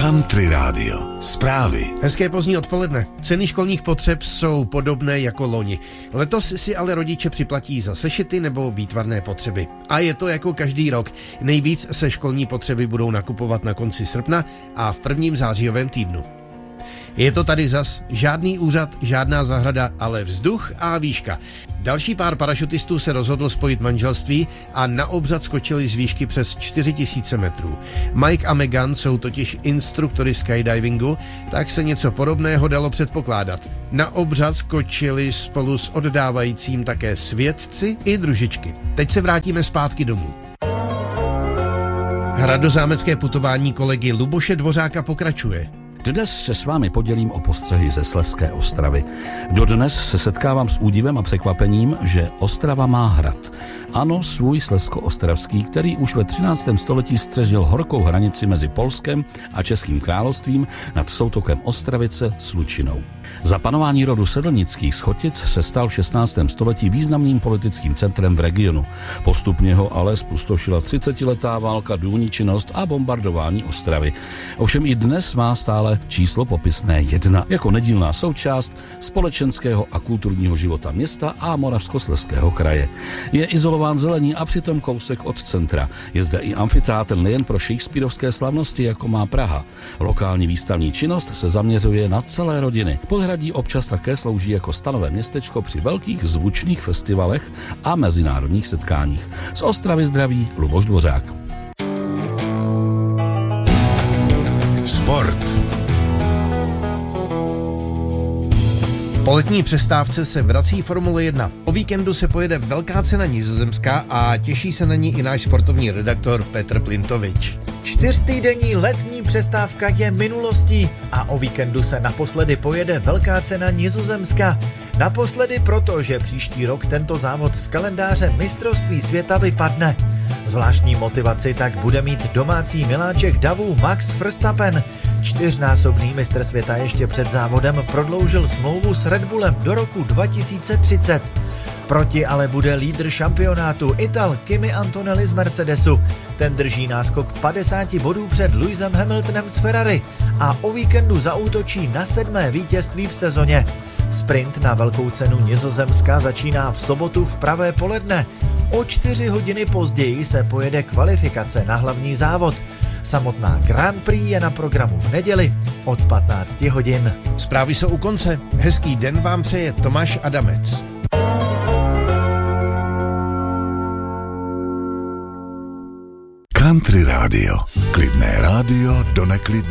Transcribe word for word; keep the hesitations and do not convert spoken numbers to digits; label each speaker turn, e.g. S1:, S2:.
S1: Country Rádio. Zprávy.
S2: Hezké pozdní odpoledne. Ceny školních potřeb jsou podobné jako loni. Letos si ale rodiče připlatí za sešity nebo výtvarné potřeby. A je to jako každý rok. Nejvíc se školní potřeby budou nakupovat na konci srpna a v prvním zářijovém týdnu. Je to tady zas žádný úřad, žádná zahrada, ale vzduch a výška. Další pár parašutistů se rozhodl spojit manželství a na obřad skočili z výšky přes čtyři tisíce metrů. Mike a Megan jsou totiž instruktory skydivingu, tak se něco podobného dalo předpokládat. Na obřad skočili spolu s oddávajícím také svědci i družičky. Teď se vrátíme zpátky domů. Hradozámecké putování kolegy Luboše Dvořáka pokračuje.
S3: Dnes se s vámi podělím o postřehy ze Slezské Ostravy. Dodnes se setkávám s údivem a překvapením, že Ostrava má hrad. Ano, svůj slezsko-ostravský, který už ve třináctém století střežil horkou hranici mezi Polskem a Českým královstvím nad soutokem Ostravice s Lučinou. Za panování rodu Sedlnických z Chotic se stal v šestnáctém století významným politickým centrem v regionu. Postupně ho ale spustošila třicetiletá válka, důlní činnost a bombardování Ostravy. Ovšem i dnes má stále číslo popisné jedna jako nedílná součást společenského a kulturního života města a Moravskoslezského kraje. Je izolován zelení a přitom kousek od centra. Je zde i amfiteátr nejen pro shakespearovské slavnosti, jako má Praha. Lokální výstavní činnost se zaměřuje na celé rodiny. Podhradí občas také slouží jako stanové městečko při velkých zvučných festivalech a mezinárodních setkáních. Z Ostravy zdraví Luboš Dvořák.
S1: Sport.
S2: Po letní přestávce se vrací Formule jedna. O víkendu se pojede velká cena Nizozemska a těší se na ní i náš sportovní redaktor Petr Plintovič.
S4: Čtyřtýdenní letní přestávka je minulostí a o víkendu se naposledy pojede velká cena Nizozemska. Naposledy proto, že příští rok tento závod z kalendáře mistrovství světa vypadne. Zvláštní motivaci tak bude mít domácí miláček davů Max Verstappen. Čtyřnásobný mistr světa ještě před závodem prodloužil smlouvu s Red Bullem do roku dva tisíce třicet. Proti ale bude lídr šampionátu Ital Kimi Antonelli z Mercedesu. Ten drží náskok padesát bodů před Lewisem Hamiltonem z Ferrari a o víkendu zaútočí na sedmé vítězství v sezóně. Sprint na velkou cenu Nizozemska začíná v sobotu v pravé poledne. O čtyři hodiny později se pojede kvalifikace na hlavní závod. Samotná Grand Prix je na programu v neděli od patnácti hodin.
S2: Zprávy jsou u konce. Hezký den vám přeje Tomáš Adamec.
S1: Country Rádio. Klidné rádio do neklidné.